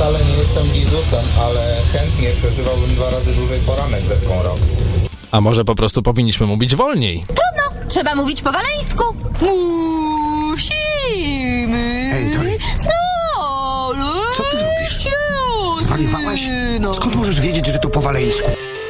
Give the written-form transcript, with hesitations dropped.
wcale nie jestem Lizusem, ale chętnie przeżywałbym 2 razy dłużej poranek ze Skąrok. A może po prostu powinniśmy mówić wolniej? Trudno, trzeba mówić po waleńsku. Musimy... Ej, Tori, co ty robisz? Zwariowałaś? Skąd możesz wiedzieć, że to po waleńsku?